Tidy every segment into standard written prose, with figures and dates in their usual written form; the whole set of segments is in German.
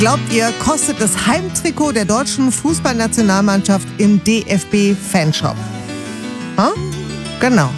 Glaubt ihr, kostet das Heimtrikot der deutschen Fußballnationalmannschaft im DFB-Fanshop? Genau.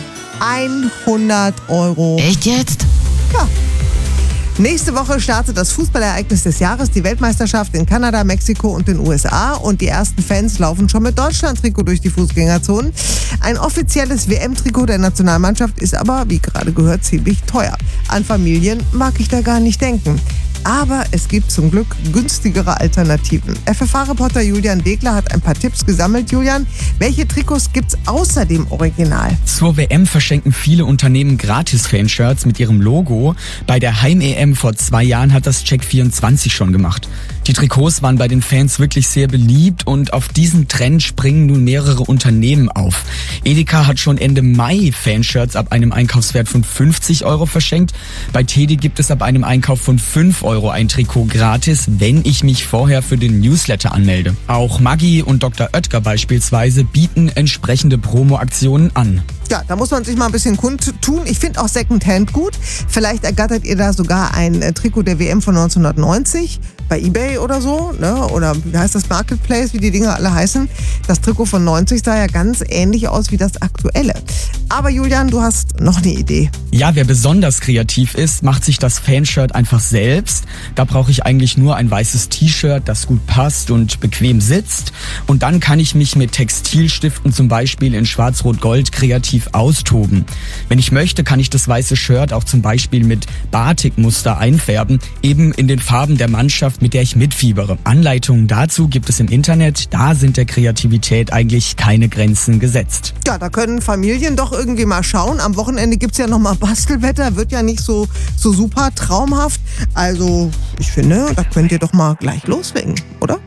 100 €. Echt jetzt? Ja. Nächste Woche startet das Fußballereignis des Jahres, die Weltmeisterschaft in Kanada, Mexiko und den USA. Und die ersten Fans laufen schon mit Deutschland-Trikot durch die Fußgängerzonen. Ein offizielles WM-Trikot der Nationalmannschaft ist aber, wie gerade gehört, ziemlich teuer. An Familien mag ich da gar nicht denken. Aber es gibt zum Glück günstigere Alternativen. FFH-Reporter Julian Degler hat ein paar Tipps gesammelt. Julian, welche Trikots gibt's außer dem Original? Zur WM verschenken viele Unternehmen Gratis-Fanshirts mit ihrem Logo. Bei der Heim-EM vor 2 Jahren hat das Check24 schon gemacht. Die Trikots waren bei den Fans wirklich sehr beliebt und auf diesen Trend springen nun mehrere Unternehmen auf. Edeka hat schon Ende Mai Fanshirts ab einem Einkaufswert von 50 € verschenkt. Bei Teddy gibt es ab einem Einkauf von 5 € ein Trikot gratis, wenn ich mich vorher für den Newsletter anmelde. Auch Maggi und Dr. Oetker beispielsweise bieten entsprechende Promo-Aktionen an. Ja, da muss man sich mal ein bisschen kundtun. Ich finde auch Secondhand gut. Vielleicht ergattert ihr da sogar ein Trikot der WM von 1990 bei eBay oder so, ne? Oder wie heißt das, Marketplace, wie die Dinger alle heißen. Das Trikot von 90 sah ja ganz ähnlich aus wie das aktuelle. Aber Julian, du hast noch eine Idee. Ja, wer besonders kreativ ist, macht sich das Fanshirt einfach selbst. Da brauche ich eigentlich nur ein weißes T-Shirt, das gut passt und bequem sitzt. Und dann kann ich mich mit Textilstiften zum Beispiel in Schwarz-Rot-Gold kreativ austoben. Wenn ich möchte, kann ich das weiße Shirt auch zum Beispiel mit Batikmuster einfärben, eben in den Farben der Mannschaft, mit der ich mitfiebere. Anleitungen dazu gibt es im Internet, da sind der Kreativität eigentlich keine Grenzen gesetzt. Ja, da können Familien doch irgendwie mal schauen. Am Wochenende gibt's ja nochmal Bastelwetter, wird ja nicht so super traumhaft. Also, ich finde, da könnt ihr doch mal gleich loslegen, oder?